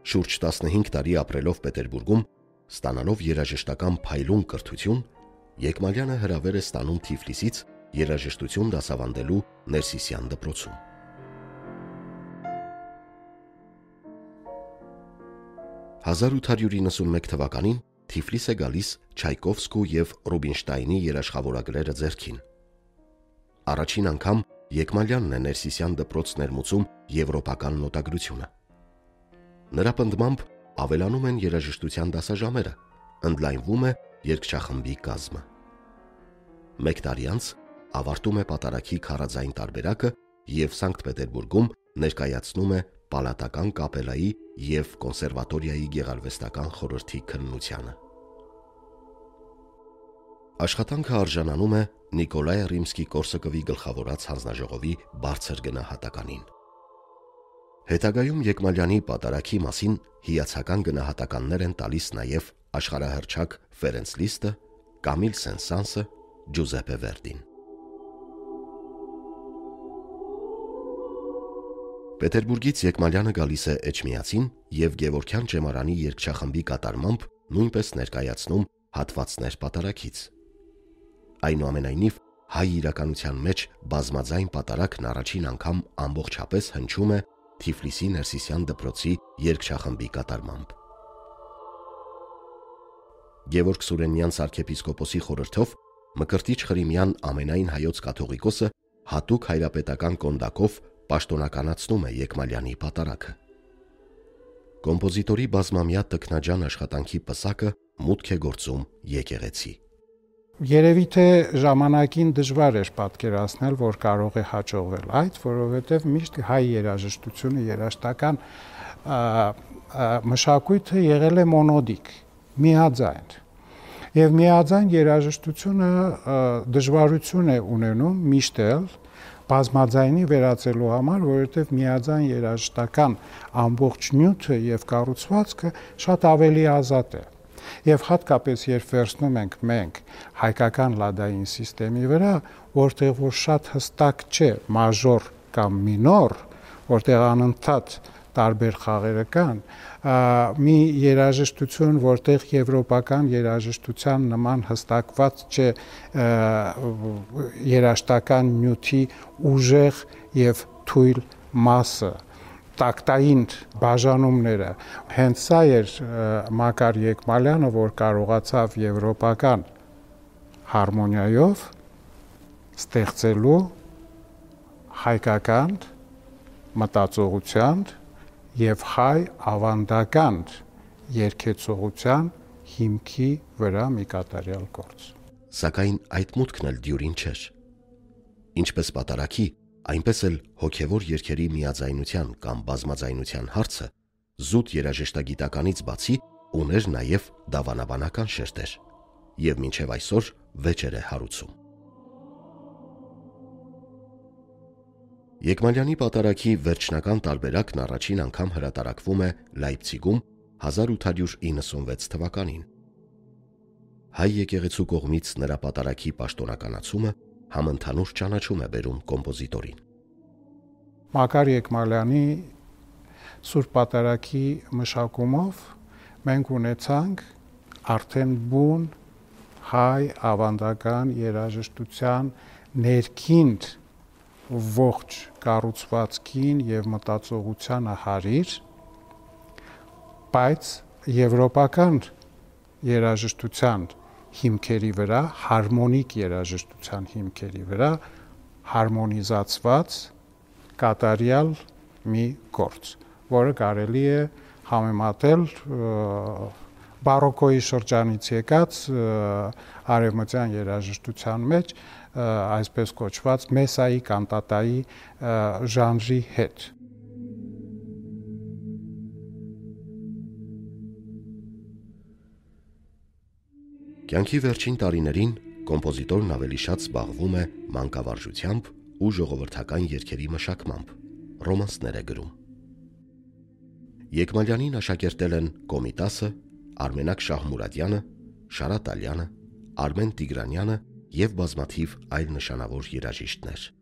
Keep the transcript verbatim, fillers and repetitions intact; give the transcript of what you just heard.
շուրջ տասնհինգ տարի ապրելով Պետերբուրգում, ստանալով երաժշտական փայլուն կրթություն, Եկմալյանը հրավեր է ստանում Թիֆլիսից երաժշտություն դասավանդելու Ներսիսյան դպրոցում։ հազար ութ հարյուր իննսունմեկ թվականին Թիֆլիս է գալիս Չայկովսկու և Ռուբինշտայնի երաշխավորագրերը ձեռքին։ Առաջին անգամ Եկմալյանն է Ներսիսյան դպրոց ներմուծում եվրոպական նոտագրությունը։ Նրա պնդմամբ ավելանում են երաժշտության դասաժամերը, ընդլայնվում է երգչախմբի կազմը։ Մեկ տարի անց ավարտում է պատարագի քարաձայն տարբերակը և Սանկտ Պետերբուրգում ներկայացնում է Պալատական կապելայի և կոնսերվատորիայի գեղարվեստական խորհրդի քննությանը։ Աշխատանքը արժանանում է Նիկոլայ Ռիմսկի-Կորսակովի գլխավորած հանձնաժողովի բարձր գնահատականին։ Հետագայում Եկմալյանի պատարագի մասին հիացական գնահատականներ են տալիս նաև աշխարհահռչակ Ֆերենց Լիստը, Կամիլ Սեն-Սանսը, Ջուզեպպե Վերդին։ Պետերբուրգից Եկմալյանը գալիս է Էջմիածին և Գևորգյան ճեմարանի երգչախմբի կատարմամբ նույնպես ներկայացնում հատվածներ պատարագից։ Այնուամենայնիվ, հայ իրականության մեջ բազմաձայն պատարագն առաջին անգամ ամբողջապես հնչում է Թիֆլիսի Ներսիսյան դպրոցի երգչախմբի կատարմամբ։ Գևորգ Սուրենյան սարքեպիսկոպոսի խորհրդով Մկրտիչ Խրիմյան ամենայն հայոց կաթողիկոսը հատուկ հայրապետական կոնդակով պաշտոնականացնում է Եկմալյանի պատարագը։ Կոմպոզիտորի բազմամյա տքնաջան աշխատանքի պսակը մուտք է գործում եկեղեցի։ Երևի թե ժամանակին դժվար էր պատկերացնել, որ կարող է հաջողվել այդ, որովհետև միշտ հայ երաժշտությունը, երաժշտական մշակույթը եղել է մոնոդիկ, միաձայն։ Եվ միաձայն երաժշտությունը դժվարություն է ունենում միշտ էլ բազմաձայնի վերածելու համար, որովհետև միաձայն երաժշտական ամբողջ նյութը և կառուցվածքը շատ ավելի ազատ է։ Եվ հատկապես երբ վերցնում ենք մենք հայկական լադային սիստեմի վրա, որտեղ որ շատ հստակ չէ մաժոր կամ մինոր, որտեղ անընդհատ տարբեր խաղերը կան, մի երաժշտություն, որտեղ եվրոպական երաժշտության նման հստակված չէ երաժշտական նյութի ուժեղ և թույլ մասը, տակտային բաժանումները, հենց սա էր Մակար Եկմալյանը, որ կարողացավ եվրոպական հարմոնիայով ստեղծելու հայկական մտածողության և հայ ավանդական երգեցողության հիմքի վրա մի կատարյալ գործ։ Սակայն այդ մուտքն էլ դյուրին չէր։ Ինչպես պատարագի, այնպես էլ հոգևոր երգերի միաձայնության կամ բազմաձայնության հարցը զուտ երաժշտագիտականից բացի ուներ նաև դավանաբանական շերտեր և մինչև այսօր վեճեր է հարուցում։ Եկմալյանի պատարագի վերջնական տարբերակն առաջին անգամ հրատարակվում է Լայպցիգում հազար ութ հարյուր իննսունվեց թվականին։ Հայ եկեղեցու կողմից նրա պատարագի պաշտոնականացումը համընդհանուր ճանաչում է բերում կոմպոզիտորին։ Մակար Եկմալյանի Սուրբ պատարագի մշակումով մենք ունեցանք արդեն բուն հայ ավանդական երաժշտության ներքին ողջ կառուցվածքին և մտածողությանը հարիր, բայց եվրոպական երաժշտության հիմքերի վրա, հարմոնիկ երաժշտության հիմքերի վրա հարմոնիզացված կատարյալ մի գործ, որը կարելի է համեմատել բարոկոյի շրջանից եկած արևմտյան երաժշտության մեջ այսպես կոչված մեսայի կանտատայի ժանրի հետ։ Կյանքի վերջին տարիներին կոմպոզիտորն ավելի շատ զբաղվում է մանկավարժությամբ ու ժողովրդական երգերի մշակմամբ, ռոմանսներ է գրում։ Եկմալյանին աշակերտել են Կոմիտասը, Արմենակ Շահմուրադյանը, Շարատ Ալյանը, Արմեն Տիգրանյանը և բազմաթիվ այլ նշանավոր երաժիշտներ։